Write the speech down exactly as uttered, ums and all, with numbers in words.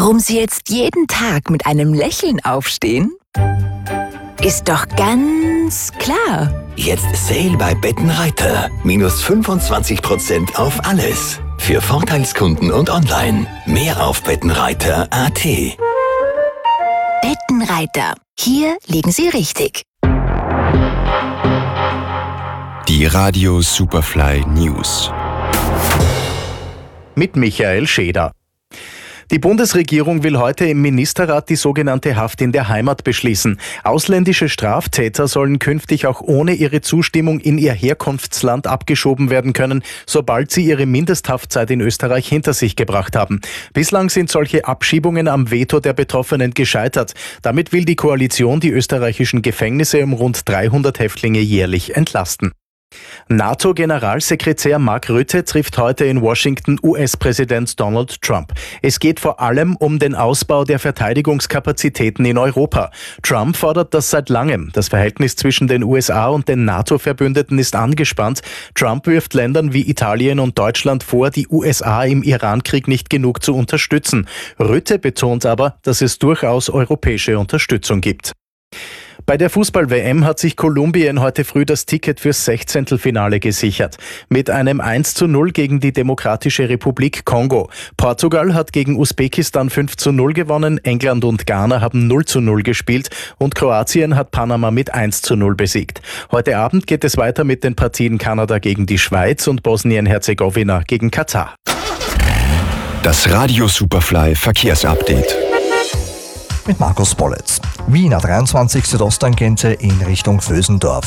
Warum Sie jetzt jeden Tag mit einem Lächeln aufstehen? Ist doch ganz klar. Jetzt Sale bei Bettenreiter. Minus fünfundzwanzig Prozent auf alles. Für Vorteilskunden und online. Mehr auf bettenreiter punkt a t. Bettenreiter. Hier liegen Sie richtig. Die Radio Superfly News. Mit Michael Scheder. Die Bundesregierung will heute im Ministerrat die sogenannte Haft in der Heimat beschließen. Ausländische Straftäter sollen künftig auch ohne ihre Zustimmung in ihr Herkunftsland abgeschoben werden können, sobald sie ihre Mindesthaftzeit in Österreich hinter sich gebracht haben. Bislang sind solche Abschiebungen am Veto der Betroffenen gescheitert. Damit will die Koalition die österreichischen Gefängnisse um rund dreihundert Häftlinge jährlich entlasten. NATO-Generalsekretär Mark Rutte trifft heute in Washington U S-Präsident Donald Trump. Es geht vor allem um den Ausbau der Verteidigungskapazitäten in Europa. Trump fordert das seit langem. Das Verhältnis zwischen den U S A und den NATO-Verbündeten ist angespannt. Trump wirft Ländern wie Italien und Deutschland vor, die U S A im Iran-Krieg nicht genug zu unterstützen. Rutte betont aber, dass es durchaus europäische Unterstützung gibt. Bei der Fußball-W M hat sich Kolumbien heute früh das Ticket fürs Sechzehntelfinale gesichert. Mit einem eins zu null gegen die Demokratische Republik Kongo. Portugal hat gegen Usbekistan fünf zu null gewonnen, England und Ghana haben null zu null gespielt und Kroatien hat Panama mit eins zu null besiegt. Heute Abend geht es weiter mit den Partien Kanada gegen die Schweiz und Bosnien-Herzegowina gegen Katar. Das Radio Superfly Verkehrsupdate. Mit Markus Bollitz. Wiener dreiundzwanzig Südosttangente in Richtung Vösendorf.